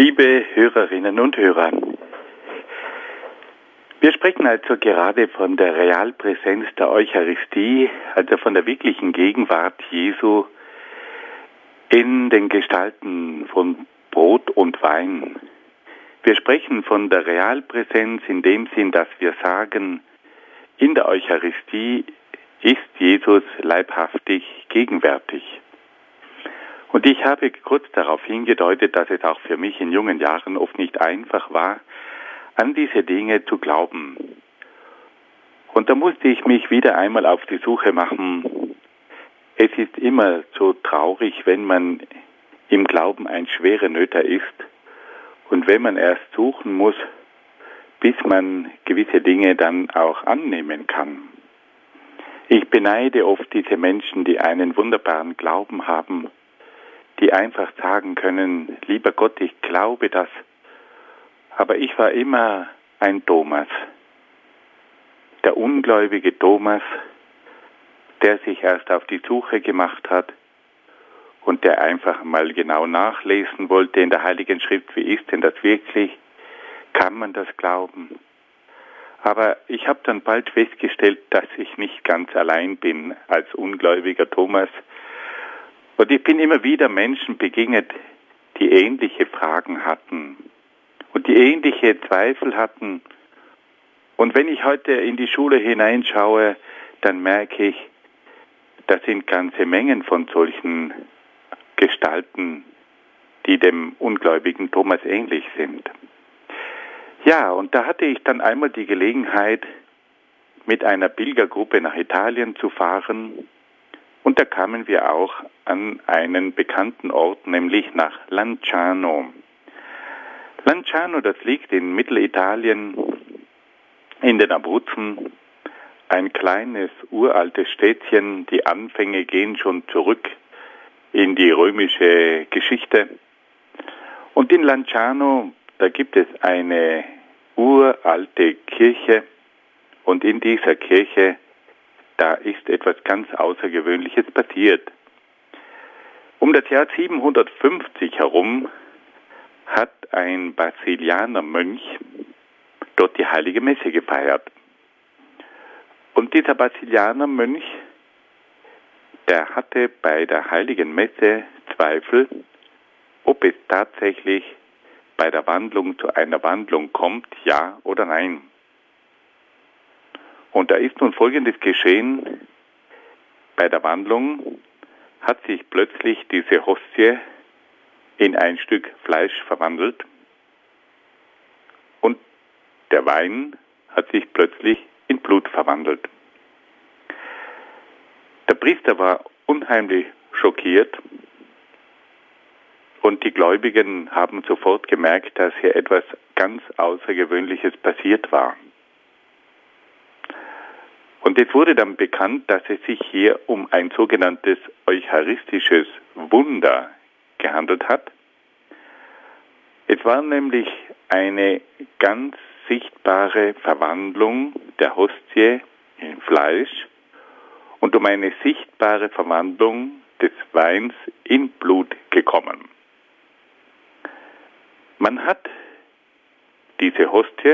Liebe Hörerinnen und Hörer, wir sprechen also gerade von der Realpräsenz der Eucharistie, also von der wirklichen Gegenwart Jesu in den Gestalten von Brot und Wein. Wir sprechen von der Realpräsenz in dem Sinn, dass wir sagen, in der Eucharistie ist Jesus leibhaftig gegenwärtig. Und ich habe kurz darauf hingedeutet, dass es auch für mich in jungen Jahren oft nicht einfach war, an diese Dinge zu glauben. Und da musste ich mich wieder einmal auf die Suche machen. Es ist immer so traurig, wenn man im Glauben ein schwerer Nöter ist und wenn man erst suchen muss, bis man gewisse Dinge dann auch annehmen kann. Ich beneide oft diese Menschen, die einen wunderbaren Glauben haben, die einfach sagen können, lieber Gott, ich glaube das, aber ich war immer ein Thomas, der ungläubige Thomas, der sich erst auf die Suche gemacht hat und der einfach mal genau nachlesen wollte in der Heiligen Schrift, wie ist denn das wirklich, kann man das glauben? Aber ich habe dann bald festgestellt, dass ich nicht ganz allein bin als ungläubiger Thomas. Und ich bin immer wieder Menschen begegnet, die ähnliche Fragen hatten und die ähnliche Zweifel hatten. Und wenn ich heute in die Schule hineinschaue, dann merke ich, da sind ganze Mengen von solchen Gestalten, die dem ungläubigen Thomas ähnlich sind. Ja, und da hatte ich dann einmal die Gelegenheit, mit einer Pilgergruppe nach Italien zu fahren. Und da kamen wir auch an einen bekannten Ort, nämlich nach Lanciano. Lanciano, das liegt in Mittelitalien, in den Abruzzen, ein kleines, uraltes Städtchen. Die Anfänge gehen schon zurück in die römische Geschichte. Und in Lanciano, da gibt es eine uralte Kirche und in dieser Kirche da ist etwas ganz Außergewöhnliches passiert. Um das Jahr 750 herum hat ein Basilianermönch dort die Heilige Messe gefeiert. Und dieser Basilianermönch, der hatte bei der Heiligen Messe Zweifel, ob es tatsächlich bei der Wandlung zu einer Wandlung kommt, ja oder nein. Und da ist nun Folgendes geschehen. Bei der Wandlung hat sich plötzlich diese Hostie in ein Stück Fleisch verwandelt und der Wein hat sich plötzlich in Blut verwandelt. Der Priester war unheimlich schockiert und die Gläubigen haben sofort gemerkt, dass hier etwas ganz Außergewöhnliches passiert war. Und es wurde dann bekannt, dass es sich hier um ein sogenanntes eucharistisches Wunder gehandelt hat. Es war nämlich eine ganz sichtbare Verwandlung der Hostie in Fleisch und um eine sichtbare Verwandlung des Weins in Blut gekommen. Man hat diese Hostie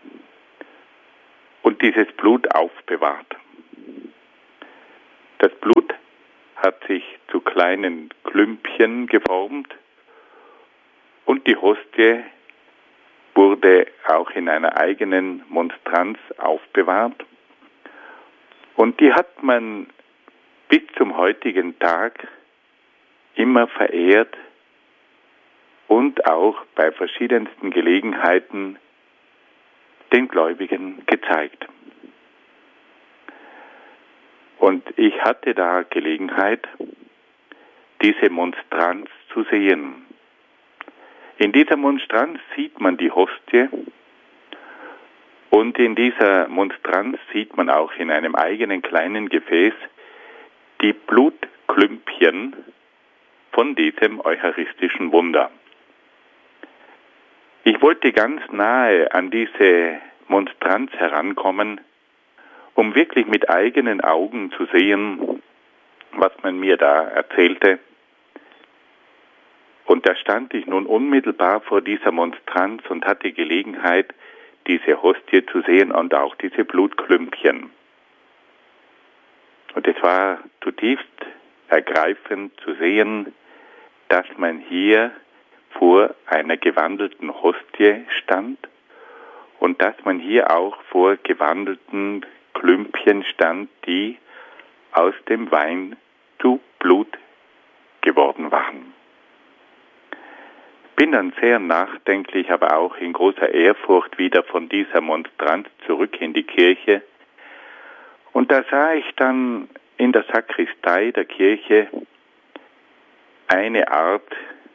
und dieses Blut aufbewahrt. Das Blut hat sich zu kleinen Klümpchen geformt und die Hostie wurde auch in einer eigenen Monstranz aufbewahrt. Und die hat man bis zum heutigen Tag immer verehrt und auch bei verschiedensten Gelegenheiten den Gläubigen gezeigt. Und ich hatte da Gelegenheit, diese Monstranz zu sehen. In dieser Monstranz sieht man die Hostie und in dieser Monstranz sieht man auch in einem eigenen kleinen Gefäß die Blutklümpchen von diesem eucharistischen Wunder. Ich wollte ganz nahe an diese Monstranz herankommen, um wirklich mit eigenen Augen zu sehen, was man mir da erzählte. Und da stand ich nun unmittelbar vor dieser Monstranz und hatte Gelegenheit, diese Hostie zu sehen und auch diese Blutklümpchen. Und es war zutiefst ergreifend zu sehen, dass man hier vor einer gewandelten Hostie stand und dass man hier auch vor gewandelten Klümpchen stand, die aus dem Wein zu Blut geworden waren. Bin dann sehr nachdenklich, aber auch in großer Ehrfurcht wieder von dieser Monstranz zurück in die Kirche. Und da sah ich dann in der Sakristei der Kirche eine Art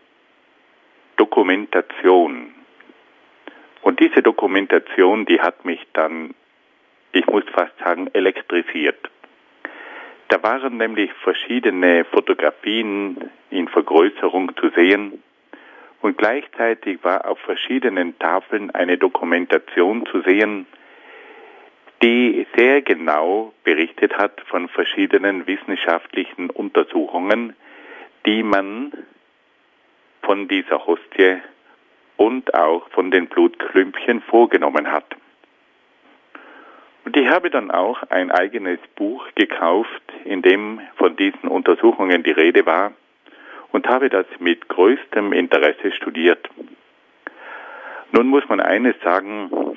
Dokumentation. Und diese Dokumentation, die hat mich dann, ich muss fast sagen, elektrisiert. Da waren nämlich verschiedene Fotografien in Vergrößerung zu sehen und gleichzeitig war auf verschiedenen Tafeln eine Dokumentation zu sehen, die sehr genau berichtet hat von verschiedenen wissenschaftlichen Untersuchungen, die man von dieser Hostie und auch von den Blutklümpchen vorgenommen hat. Und ich habe dann auch ein eigenes Buch gekauft, in dem von diesen Untersuchungen die Rede war und habe das mit größtem Interesse studiert. Nun muss man eines sagen,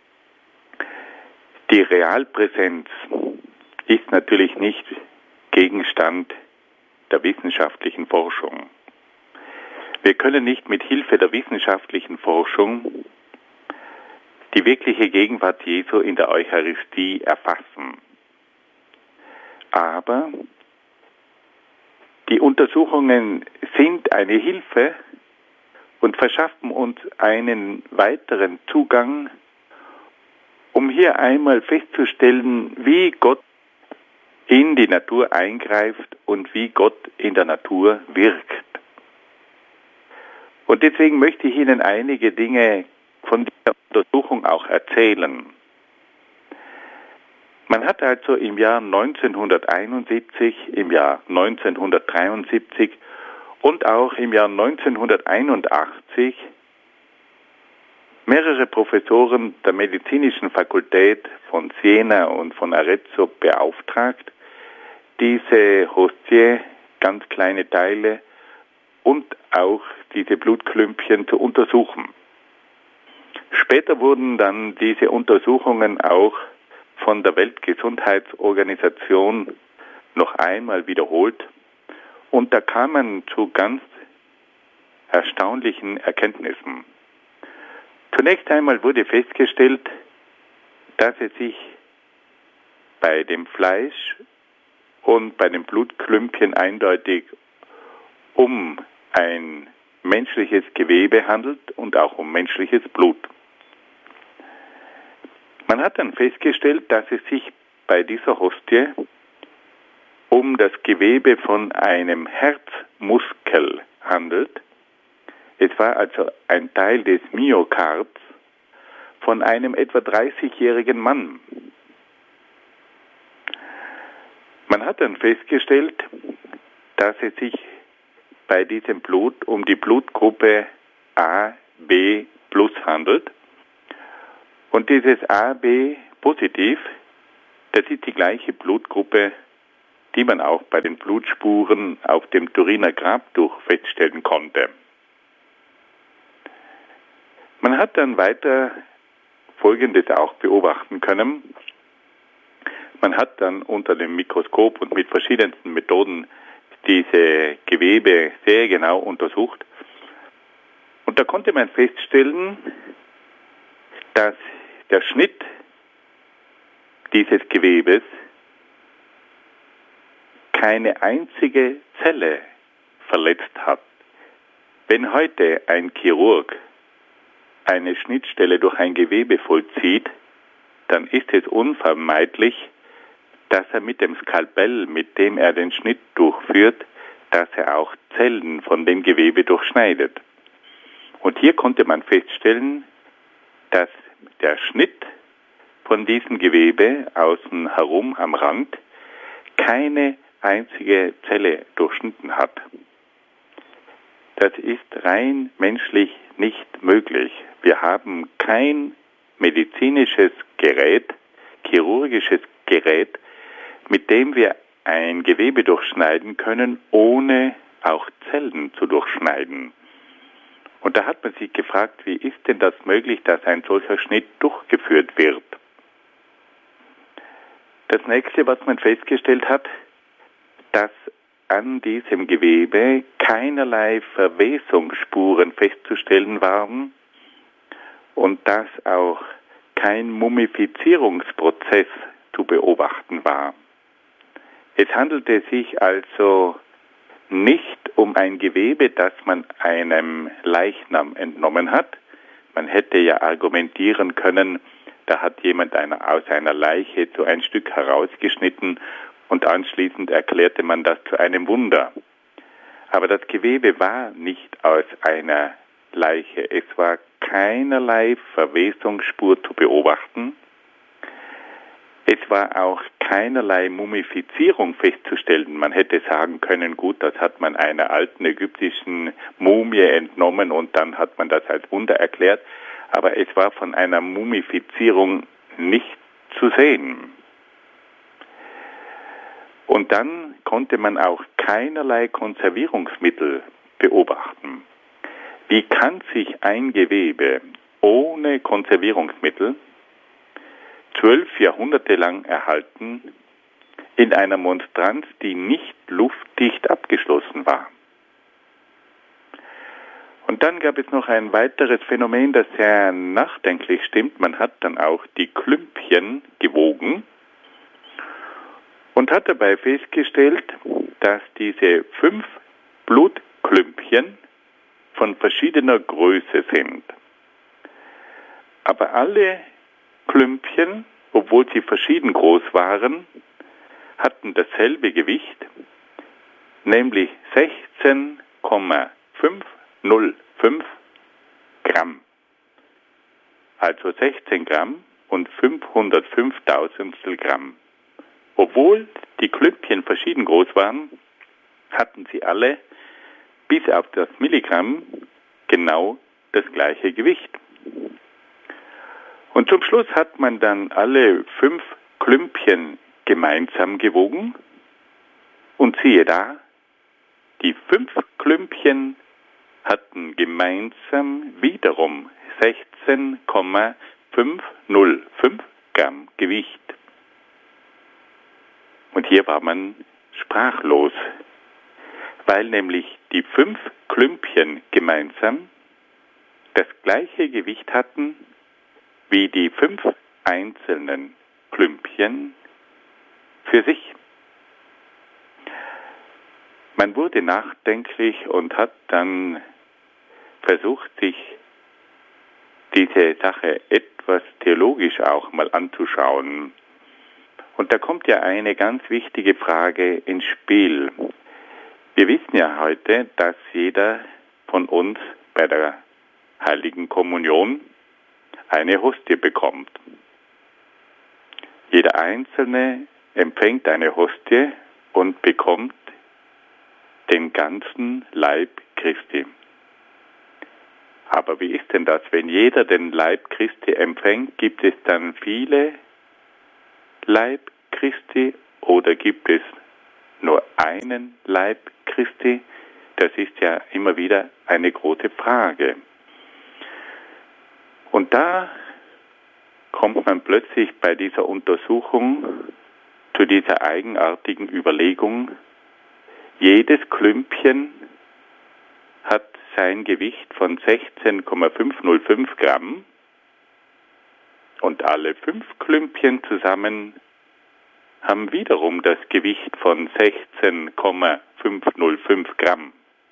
die Realpräsenz ist natürlich nicht Gegenstand der wissenschaftlichen Forschung. Wir können nicht mit Hilfe der wissenschaftlichen Forschung die wirkliche Gegenwart Jesu in der Eucharistie erfassen. Aber die Untersuchungen sind eine Hilfe und verschaffen uns einen weiteren Zugang, um hier einmal festzustellen, wie Gott in die Natur eingreift und wie Gott in der Natur wirkt. Und deswegen möchte ich Ihnen einige Dinge von dieser Untersuchung auch erzählen. Man hat also im Jahr 1971, im Jahr 1973 und auch im Jahr 1981 mehrere Professoren der medizinischen Fakultät von Siena und von Arezzo beauftragt, diese Hostie, ganz kleine Teile und auch diese Blutklümpchen zu untersuchen. Später wurden dann diese Untersuchungen auch von der Weltgesundheitsorganisation noch einmal wiederholt und da kam man zu ganz erstaunlichen Erkenntnissen. Zunächst einmal wurde festgestellt, dass es sich bei dem Fleisch und bei den Blutklümpchen eindeutig um ein menschliches Gewebe handelt und auch um menschliches Blut. Man hat dann festgestellt, dass es sich bei dieser Hostie um das Gewebe von einem Herzmuskel handelt. Es war also ein Teil des Myokards von einem etwa 30-jährigen Mann. Man hat dann festgestellt, dass es sich bei diesem Blut um die Blutgruppe AB+ handelt. Und dieses AB positiv, das ist die gleiche Blutgruppe, die man auch bei den Blutspuren auf dem Turiner Grabtuch feststellen konnte. Man hat dann weiter Folgendes auch beobachten können. Man hat dann unter dem Mikroskop und mit verschiedensten Methoden diese Gewebe sehr genau untersucht. Und da konnte man feststellen, dass der Schnitt dieses Gewebes keine einzige Zelle verletzt hat. Wenn heute ein Chirurg eine Schnittstelle durch ein Gewebe vollzieht, dann ist es unvermeidlich, dass er mit dem Skalpell, mit dem er den Schnitt durchführt, dass er auch Zellen von dem Gewebe durchschneidet. Und hier konnte man feststellen, dass der Schnitt von diesem Gewebe außen herum am Rand keine einzige Zelle durchschnitten hat. Das ist rein menschlich nicht möglich. Wir haben kein medizinisches Gerät, chirurgisches Gerät, mit dem wir ein Gewebe durchschneiden können, ohne auch Zellen zu durchschneiden. Und da hat man sich gefragt, wie ist denn das möglich, dass ein solcher Schnitt durchgeführt wird? Das nächste, was man festgestellt hat, dass an diesem Gewebe keinerlei Verwesungsspuren festzustellen waren und dass auch kein Mumifizierungsprozess zu beobachten war. Es handelte sich also nicht um ein Gewebe, das man einem Leichnam entnommen hat. Man hätte ja argumentieren können, da hat jemand aus einer Leiche so ein Stück herausgeschnitten und anschließend erklärte man das zu einem Wunder. Aber das Gewebe war nicht aus einer Leiche. Es war keinerlei Verwesungsspur zu beobachten. Es war auch keinerlei Mumifizierung festzustellen. Man hätte sagen können, gut, das hat man einer alten ägyptischen Mumie entnommen und dann hat man das als Wunder erklärt. Aber es war von einer Mumifizierung nicht zu sehen. Und dann konnte man auch keinerlei Konservierungsmittel beobachten. Wie kann sich ein Gewebe ohne Konservierungsmittel 12 Jahrhunderte lang erhalten in einer Monstranz, die nicht luftdicht abgeschlossen war? Und dann gab es noch ein weiteres Phänomen, das sehr nachdenklich stimmt. Man hat dann auch die Klümpchen gewogen und hat dabei festgestellt, dass diese 5 Blutklümpchen von verschiedener Größe sind. Aber alle Klümpchen, obwohl sie verschieden groß waren, hatten dasselbe Gewicht, nämlich 16,505 Gramm. Also 16 Gramm und 505.000 Gramm. Obwohl die Klümpchen verschieden groß waren, hatten sie alle bis auf das Milligramm genau das gleiche Gewicht. Und zum Schluss hat man dann alle 5 Klümpchen gemeinsam gewogen und siehe da, die 5 Klümpchen hatten gemeinsam wiederum 16,505 Gramm Gewicht. Und hier war man sprachlos, weil nämlich die 5 Klümpchen gemeinsam das gleiche Gewicht hatten wie die 5 einzelnen Klümpchen für sich. Man wurde nachdenklich und hat dann versucht, sich diese Sache etwas theologisch auch mal anzuschauen. Und da kommt ja eine ganz wichtige Frage ins Spiel. Wir wissen ja heute, dass jeder von uns bei der Heiligen Kommunion eine Hostie bekommt. Jeder Einzelne empfängt eine Hostie und bekommt den ganzen Leib Christi. Aber wie ist denn das, wenn jeder den Leib Christi empfängt? Gibt es dann viele Leib Christi oder gibt es nur einen Leib Christi? Das ist ja immer wieder eine große Frage. Und da kommt man plötzlich bei dieser Untersuchung zu dieser eigenartigen Überlegung, jedes Klümpchen hat sein Gewicht von 16,505 Gramm und alle 5 Klümpchen zusammen haben wiederum das Gewicht von 16,505 Gramm.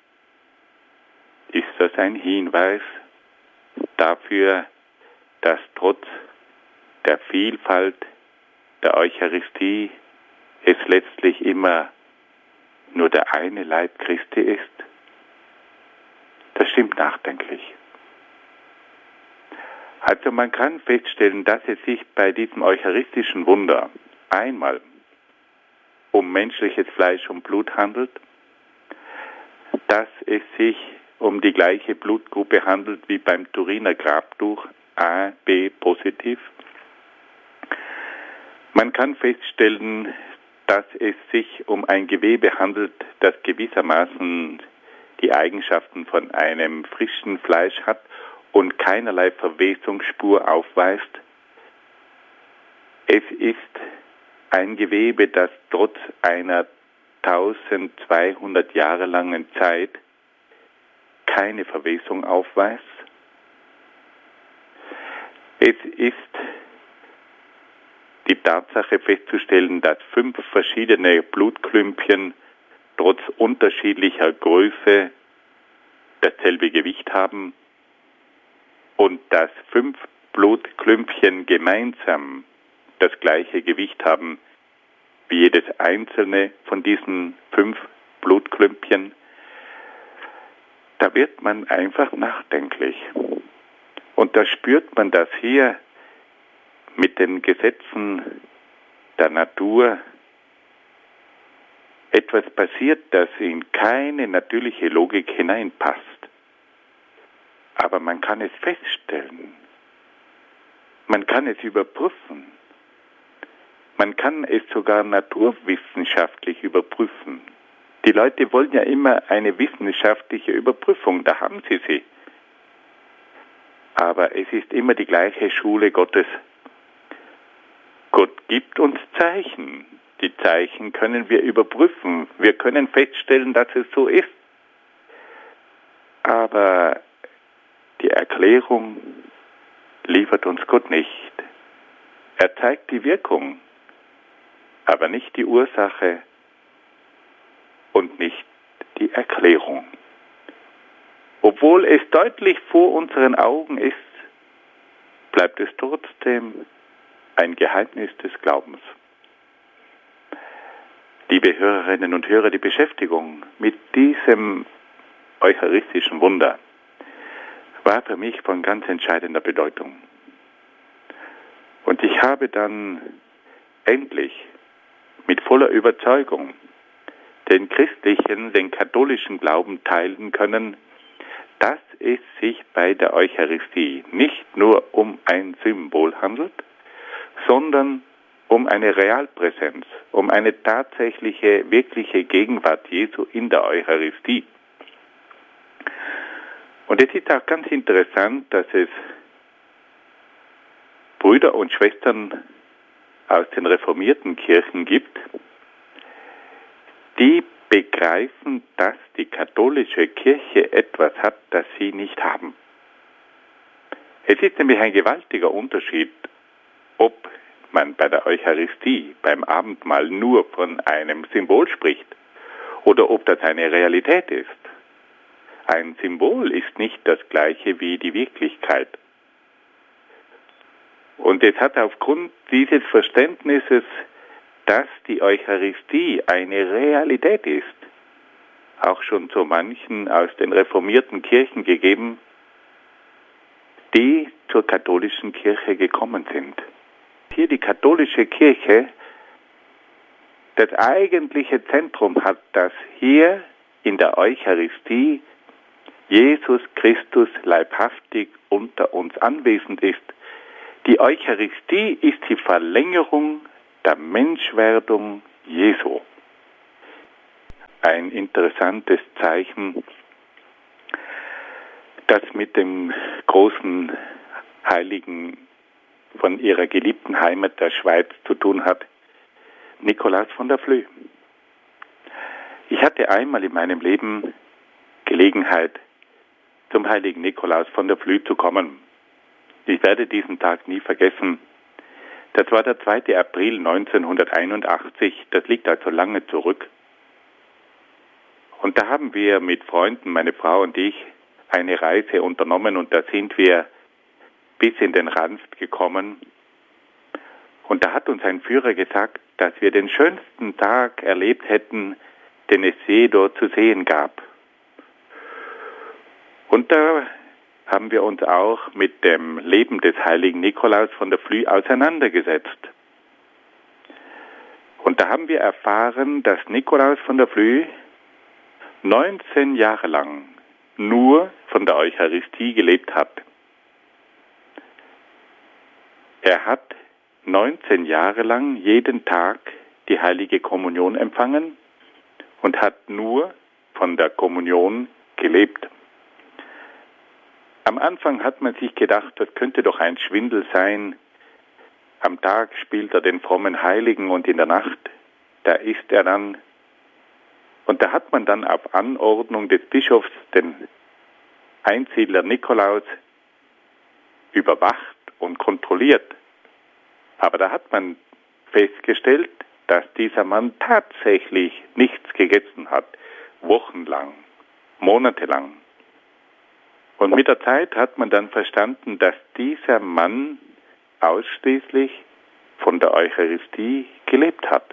Ist das ein Hinweis dafür, dass trotz der Vielfalt der Eucharistie es letztlich immer nur der eine Leib Christi ist? Das stimmt nachdenklich. Also man kann feststellen, dass es sich bei diesem eucharistischen Wunder einmal um menschliches Fleisch und Blut handelt, dass es sich um die gleiche Blutgruppe handelt wie beim Turiner Grabtuch, A, B positiv. Man kann feststellen, dass es sich um ein Gewebe handelt, das gewissermaßen die Eigenschaften von einem frischen Fleisch hat und keinerlei Verwesungsspur aufweist. Es ist ein Gewebe, das trotz einer 1200 Jahre langen Zeit keine Verwesung aufweist. Es ist die Tatsache festzustellen, dass 5 verschiedene Blutklümpchen trotz unterschiedlicher Größe dasselbe Gewicht haben und dass 5 Blutklümpchen gemeinsam das gleiche Gewicht haben wie jedes einzelne von diesen 5 Blutklümpchen. Da wird man einfach nachdenklich. Und da spürt man, dass hier mit den Gesetzen der Natur etwas passiert, das in keine natürliche Logik hineinpasst. Aber man kann es feststellen. Man kann es überprüfen. Man kann es sogar naturwissenschaftlich überprüfen. Die Leute wollen ja immer eine wissenschaftliche Überprüfung, da haben sie sie. Aber es ist immer die gleiche Schule Gottes. Gott gibt uns Zeichen. Die Zeichen können wir überprüfen. Wir können feststellen, dass es so ist. Aber die Erklärung liefert uns Gott nicht. Er zeigt die Wirkung, aber nicht die Ursache und nicht die Erklärung. Obwohl es deutlich vor unseren Augen ist, bleibt es trotzdem ein Geheimnis des Glaubens. Liebe Hörerinnen und Hörer, die Beschäftigung mit diesem eucharistischen Wunder war für mich von ganz entscheidender Bedeutung. Und ich habe dann endlich mit voller Überzeugung den christlichen, den katholischen Glauben teilen können, dass es sich bei der Eucharistie nicht nur um ein Symbol handelt, sondern um eine Realpräsenz, um eine tatsächliche, wirkliche Gegenwart Jesu in der Eucharistie. Und es ist auch ganz interessant, dass es Brüder und Schwestern aus den reformierten Kirchen gibt, die begreifen, dass die katholische Kirche etwas hat, das sie nicht haben. Es ist nämlich ein gewaltiger Unterschied, ob man bei der Eucharistie, beim Abendmahl nur von einem Symbol spricht oder ob das eine Realität ist. Ein Symbol ist nicht das gleiche wie die Wirklichkeit. Und es hat aufgrund dieses Verständnisses, dass die Eucharistie eine Realität ist, auch schon so manchen aus den reformierten Kirchen gegeben, die zur katholischen Kirche gekommen sind. Hier die katholische Kirche das eigentliche Zentrum hat, dass hier in der Eucharistie Jesus Christus leibhaftig unter uns anwesend ist. Die Eucharistie ist die Verlängerung der Menschwerdung Jesu. Ein interessantes Zeichen, das mit dem großen Heiligen von ihrer geliebten Heimat der Schweiz zu tun hat, Nikolaus von der Flöh. Ich hatte einmal in meinem Leben Gelegenheit, zum heiligen Nikolaus von der Flöh zu kommen. Ich werde diesen Tag nie vergessen. Das war der 2. April 1981, das liegt also lange zurück. Und da haben wir mit Freunden, meine Frau und ich, eine Reise unternommen und da sind wir bis in den Ranft gekommen. Und da hat uns ein Führer gesagt, dass wir den schönsten Tag erlebt hätten, den es je dort zu sehen gab. Und da haben wir uns auch mit dem Leben des heiligen Nikolaus von der Flöh auseinandergesetzt. Und da haben wir erfahren, dass Nikolaus von der Flöh 19 Jahre lang nur von der Eucharistie gelebt hat. Er hat 19 Jahre lang jeden Tag die heilige Kommunion empfangen und hat nur von der Kommunion gelebt. Am Anfang hat man sich gedacht, das könnte doch ein Schwindel sein. Am Tag spielt er den frommen Heiligen und in der Nacht, da isst er dann. Und da hat man dann auf Anordnung des Bischofs den Einsiedler Nikolaus überwacht und kontrolliert. Aber da hat man festgestellt, dass dieser Mann tatsächlich nichts gegessen hat, wochenlang, monatelang. Und mit der Zeit hat man dann verstanden, dass dieser Mann ausschließlich von der Eucharistie gelebt hat.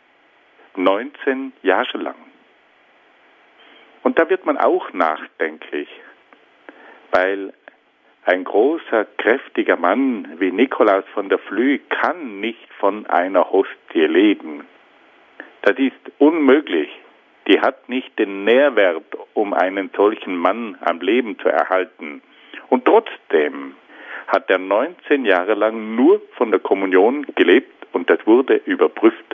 19 Jahre lang. Und da wird man auch nachdenklich, weil ein großer, kräftiger Mann wie Nikolaus von der Flüe kann nicht von einer Hostie leben. Das ist unmöglich. Die hat nicht den Nährwert, um einen solchen Mann am Leben zu erhalten. Und trotzdem hat er 19 Jahre lang nur von der Kommunion gelebt und das wurde überprüft.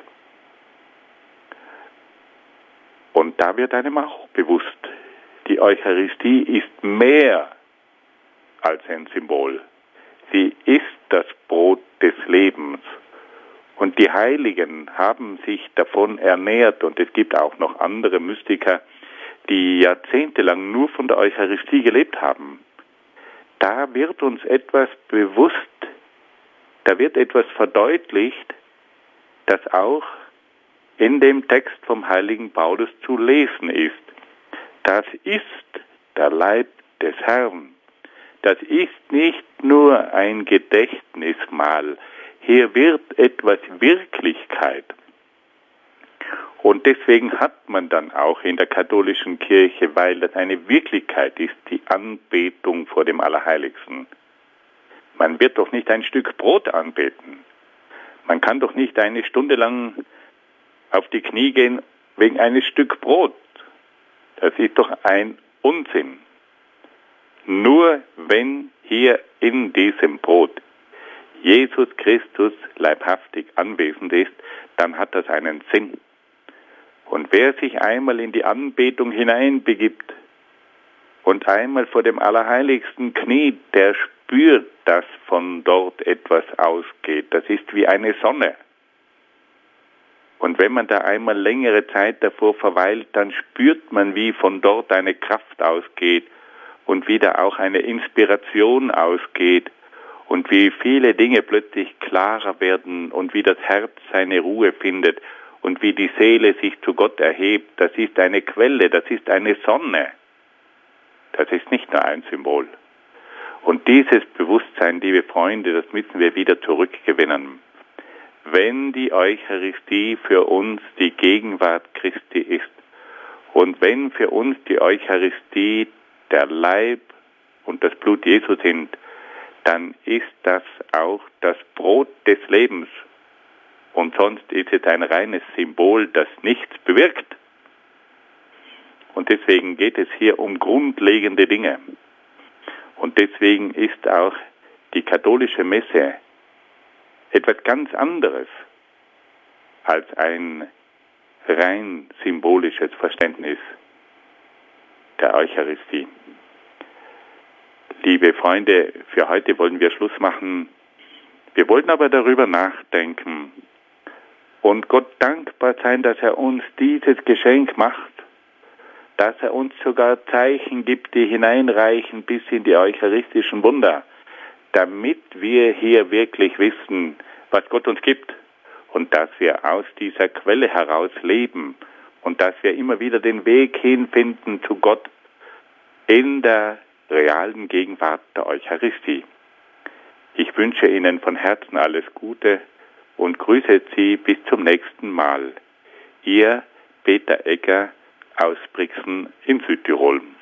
Und da wird einem auch bewusst, die Eucharistie ist mehr als ein Symbol. Sie ist das Brot des Lebens. Und die Heiligen haben sich davon ernährt. Und es gibt auch noch andere Mystiker, die jahrzehntelang nur von der Eucharistie gelebt haben. Da wird uns etwas bewusst, da wird etwas verdeutlicht, das auch in dem Text vom heiligen Paulus zu lesen ist. Das ist der Leib des Herrn. Das ist nicht nur ein Gedächtnismal. Hier wird etwas Wirklichkeit. Und deswegen hat man dann auch in der katholischen Kirche, weil das eine Wirklichkeit ist, die Anbetung vor dem Allerheiligsten. Man wird doch nicht ein Stück Brot anbeten. Man kann doch nicht eine Stunde lang auf die Knie gehen wegen eines Stück Brot. Das ist doch ein Unsinn. Nur wenn hier in diesem Brot Jesus Christus leibhaftig anwesend ist, dann hat das einen Sinn. Und wer sich einmal in die Anbetung hineinbegibt und einmal vor dem Allerheiligsten kniet, der spürt, dass von dort etwas ausgeht. Das ist wie eine Sonne. Und wenn man da einmal längere Zeit davor verweilt, dann spürt man, wie von dort eine Kraft ausgeht und wieder auch eine Inspiration ausgeht und wie viele Dinge plötzlich klarer werden und wie das Herz seine Ruhe findet und wie die Seele sich zu Gott erhebt. Das ist eine Quelle, das ist eine Sonne. Das ist nicht nur ein Symbol. Und dieses Bewusstsein, liebe Freunde, das müssen wir wieder zurückgewinnen. Wenn die Eucharistie für uns die Gegenwart Christi ist und wenn für uns die Eucharistie der Leib und das Blut Jesu sind, dann ist das auch das Brot des Lebens. Und sonst ist es ein reines Symbol, das nichts bewirkt. Und deswegen geht es hier um grundlegende Dinge. Und deswegen ist auch die katholische Messe etwas ganz anderes als ein rein symbolisches Verständnis der Eucharistie. Liebe Freunde, für heute wollen wir Schluss machen. Wir wollen aber darüber nachdenken und Gott dankbar sein, dass er uns dieses Geschenk macht, dass er uns sogar Zeichen gibt, die hineinreichen bis in die eucharistischen Wunder, damit wir hier wirklich wissen, was Gott uns gibt und dass wir aus dieser Quelle heraus leben und dass wir immer wieder den Weg hinfinden zu Gott in der realen Gegenwart der Eucharistie. Ich wünsche Ihnen von Herzen alles Gute und grüße Sie bis zum nächsten Mal. Ihr Peter Egger aus Brixen in Südtirol.